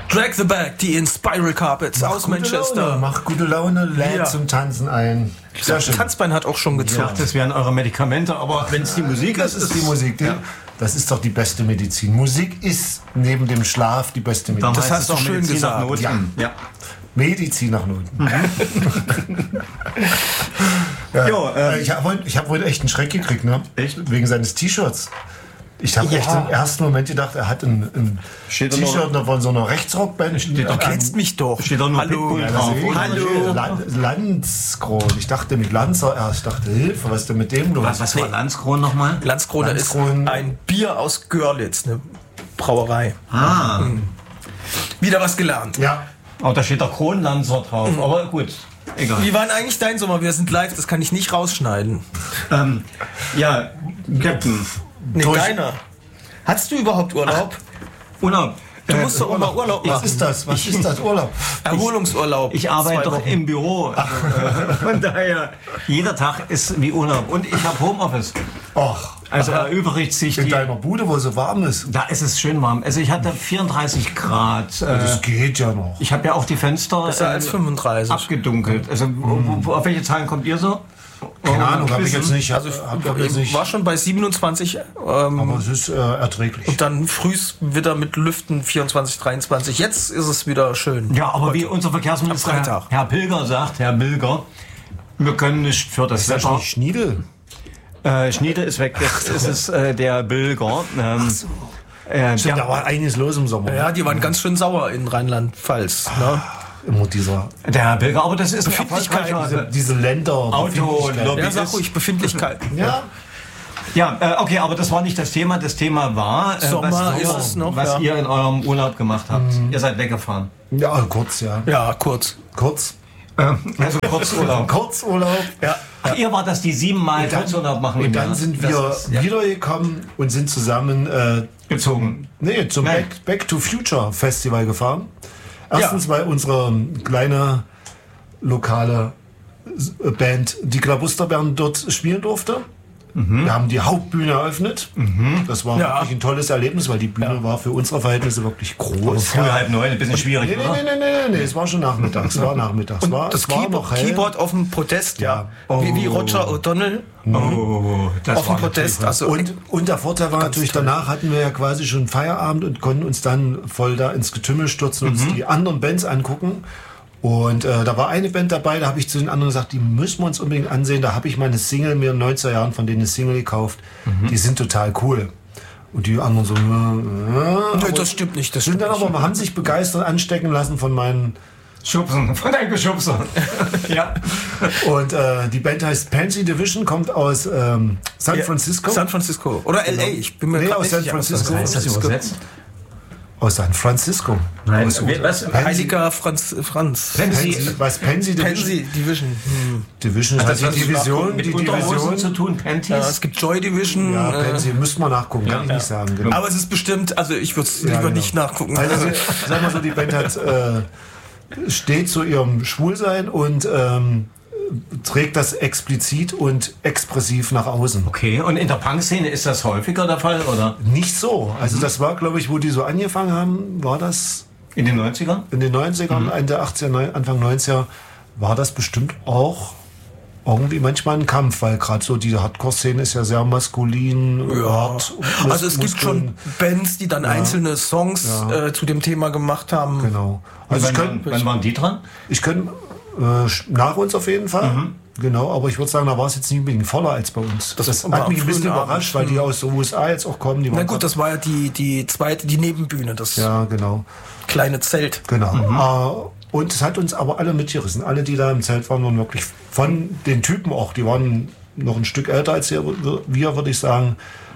Drag the Back, die Inspiral Carpets aus Manchester. Mach gute Laune, lädt zum Tanzen ein. Sehr schön. Tanzbein hat auch schon gezogen. Ja, das wären eure Medikamente, aber wenn es die Musik ist, das ist die Musik. Ja. Das ist doch die beste Medizin. Musik ist neben dem Schlaf die beste Medizin. Das hast du schön gesagt. Ja. Medizin nach Noten. Ich hab heute echt einen Schreck gekriegt, ne? Echt? Wegen seines T-Shirts. Ich habe echt im ersten Moment gedacht, er hat ein T-Shirt von so einer Rechtsrockband. Du kennst mich doch. Steht doch nur Hallo. drauf. Hallo. Landskron. Ich dachte mit Lanzer erst. Ich dachte, Hilfe, was ist denn mit dem los? Was war Landskron nochmal? Landskron ist ein Bier aus Görlitz, eine Brauerei. Wieder was gelernt. Ja. Oh, da steht doch Kronlanzer drauf, aber gut. Egal. Wie war denn eigentlich dein Sommer? Wir sind live, das kann ich nicht rausschneiden. Ja, Captain. Nee, deiner. Hattest du überhaupt Urlaub? Urlaub. Du musst doch immer Urlaub machen. Was ist das? Urlaub? Erholungsurlaub. Ich arbeite doch im Büro. Von daher, jeder Tag ist wie Urlaub. Und ich habe Homeoffice. Ach. Also erübrigt sich in deiner Bude, wo es so warm ist. Da ist es schön warm. Also ich hatte 34 Grad. Das geht ja noch. Ich habe ja auch die Fenster als 35 abgedunkelt. Also auf welche Zahlen kommt ihr so? Keine Ahnung, habe ich jetzt nicht. Ich war schon bei 27. Aber es ist erträglich. Und dann frühs wieder mit Lüften 24, 23. Jetzt ist es wieder schön. Ja, aber wie unser Verkehrsminister Herr Pilger sagt, wir können nicht für das Wetter. Nicht Schniedel? Schniedel ist weg, jetzt ist es der Bilger. Stimmt, da war einiges los im Sommer. Ja, die waren ganz schön sauer in Rheinland-Pfalz. Ne? Immer der Herr Bilger, aber das ist Befindlichkeit. Diese Länder. Auto-Lobby. Ja, sag ruhig, Befindlichkeit. Ja, okay, aber das war nicht das Thema. Das Thema war, was ihr in eurem Urlaub gemacht habt. Ihr seid weggefahren. Ja, kurz, ja. Ja, kurz. Also Kurzurlaub. Kurzurlaub. Ja. Ach, ihr war das, die 7-mal Kurzurlaub machen. Und dann sind wir wiedergekommen und sind zusammen gezogen. Nee, zum Back to Future Festival gefahren. Erstens, weil unsere kleine lokale Band, die Klabusterbären, dort spielen durfte. Wir haben die Hauptbühne eröffnet. Das war wirklich ein tolles Erlebnis, weil die Bühne war für unsere Verhältnisse wirklich groß. Früh 8:30, ein bisschen schwierig, Nee, es war schon nachmittags. Es war nachmittags. Und das Keyboard auf dem Podest, wie Roger O'Donnell. Auf dem Podest. Also und der Vorteil war natürlich, danach hatten wir ja quasi schon Feierabend und konnten uns dann voll da ins Getümmel stürzen und uns die anderen Bands angucken. Und da war eine Band dabei, da habe ich zu den anderen gesagt, die müssen wir uns unbedingt ansehen. Da habe ich meine Single, mir in den 90er Jahren von denen eine Single gekauft. Die sind total cool. Und die anderen so... das stimmt nicht. Das sind dann aber, haben sich begeistert anstecken lassen von meinen... Schubsen, von deinem Geschubsen. Ja. Und die Band heißt Pansy Division, kommt aus San Francisco. San Francisco. Oder L.A. Ich bin mir aus San Francisco. Was heißt das übersetzt? Aus San Francisco. Nein, was? Heiliger Franz. Pansy Division. Division ist die Division. Mit Unterhosen zu tun, Panties. Ja, es gibt Joy Division. Ja, Pansy, müsste man nachgucken, kann ich nicht sagen. Genau. Aber es ist bestimmt, also ich würde es lieber nicht nachgucken. Also, sag mal so, die Band steht zu ihrem Schwulsein und trägt das explizit und expressiv nach außen. Okay, und in der Punk-Szene ist das häufiger der Fall, oder? Nicht so. Also das war, glaube ich, wo die so angefangen haben, war das... In den 90ern? In den 90ern, Ende 80er, Anfang 90er, war das bestimmt auch irgendwie manchmal ein Kampf, weil gerade so die Hardcore-Szene ist ja sehr maskulin. Also es gibt schon Bands, die dann einzelne Songs zu dem Thema gemacht haben. Genau. Also wann waren die dran? Ich könnte... nach uns auf jeden Fall. Genau, aber ich würde sagen, da war es jetzt nicht unbedingt voller als bei uns. Das hat mich ein bisschen überrascht, weil die aus den USA jetzt auch kommen. Na gut, das war ja die zweite, die Nebenbühne, das genau. Kleine Zelt. Genau. Und es hat uns aber alle mitgerissen. Alle, die da im Zelt waren wirklich von den Typen auch, die waren noch ein Stück älter als wir, würde ich sagen,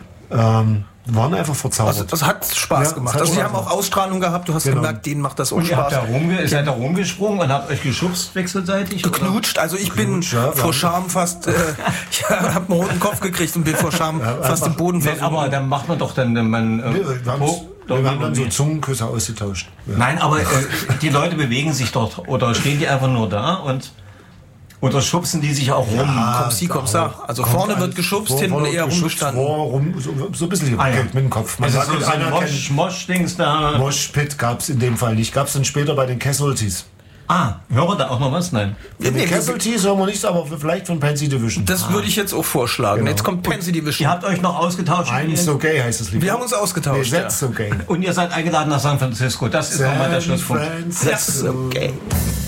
waren einfach verzaubert. Also das hat Spaß gemacht. Also die haben auch Ausstrahlung gehabt. Du hast gemerkt, denen macht das auch Spaß. Ihr seid da rumgesprungen und habt euch geschubst wechselseitig? Geknutscht. Also ich bin vor Scham fast... ich habe einen roten Kopf gekriegt und bin vor Scham fast im Boden versunken. Aber dann macht man doch dann... wir haben dann so Zungenküsse ausgetauscht. Ja. Nein, aber die Leute bewegen sich dort oder stehen die einfach nur da und Oder schubsen die sich auch rum? Komm, sag. Also vorne wird geschubst, hinten eher rumgestanden. So ein bisschen mit dem Kopf. Man sagt, so ein Mosch-Dings da. Moshpit gab es in dem Fall nicht. Gab es dann später bei den Casualties. Hören da auch noch was? Nein. Von den Casualties hören wir nichts, aber vielleicht von Pansy Division. Das würde ich jetzt auch vorschlagen. Genau. Jetzt kommt Pansy Division. Ihr habt euch noch ausgetauscht? I'm so gay heißt es lieber. Wir haben uns ausgetauscht. Nee, that's so gay. Und ihr seid eingeladen nach San Francisco. Das ist nochmal der Schlusspunkt. That's so gay.